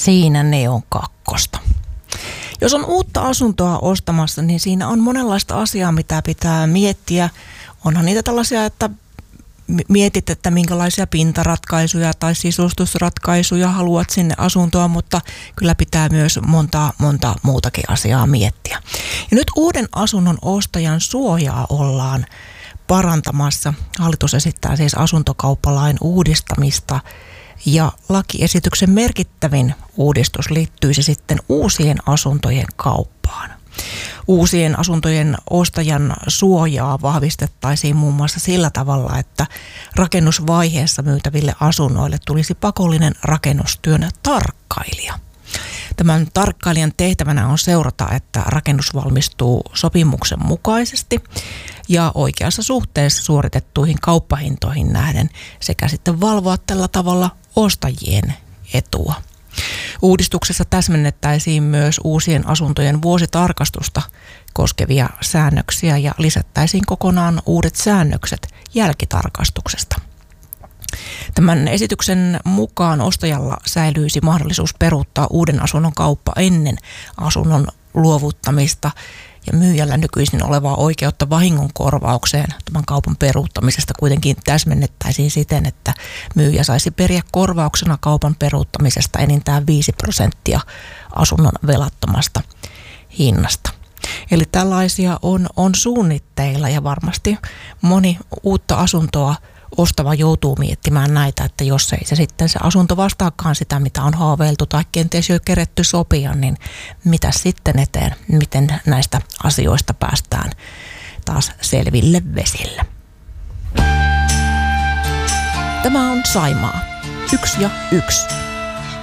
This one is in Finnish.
Siinä ne on kakkosta. Jos on uutta asuntoa ostamassa, niin siinä on monenlaista asiaa, mitä pitää miettiä. Onhan niitä tällaisia, että mietit, että minkälaisia pintaratkaisuja tai sisustusratkaisuja haluat sinne asuntoon, mutta kyllä pitää myös monta muutakin asiaa miettiä. Ja nyt uuden asunnon ostajan suojaa ollaan parantamassa. Hallitus esittää siis asuntokauppalain uudistamista ja lakiesityksen merkittävin uudistus liittyisi sitten uusien asuntojen kauppaan. Uusien asuntojen ostajan suojaa vahvistettaisiin muun muassa sillä tavalla, että rakennusvaiheessa myytäville asunnoille tulisi pakollinen rakennustyön tarkkailija. Tämän tarkkailijan tehtävänä on seurata, että rakennus valmistuu sopimuksen mukaisesti ja oikeassa suhteessa suoritettuihin kauppahintoihin nähden sekä sitten valvoa tällä tavalla ostajien etua. Uudistuksessa täsmennettäisiin myös uusien asuntojen vuositarkastusta koskevia säännöksiä ja lisättäisiin kokonaan uudet säännökset jälkitarkastuksesta. Tämän esityksen mukaan ostajalla säilyisi mahdollisuus peruuttaa uuden asunnon kauppa ennen asunnon luovuttamista ja myyjällä nykyisin olevaa oikeutta vahingonkorvaukseen tämän kaupan peruuttamisesta kuitenkin täsmennettäisiin siten, että myyjä saisi periä korvauksena kaupan peruuttamisesta enintään 5% asunnon velattomasta hinnasta. Eli tällaisia on suunnitteilla ja varmasti moni uutta asuntoa ostava joutuu miettimään näitä, että jos ei se asunto vastaakaan sitä, mitä on haaveiltu tai kenties jo keretty sopia, niin mitä sitten eteen, miten näistä asioista päästään taas selville vesille. Tämä on Saimaa. 1 ja 1.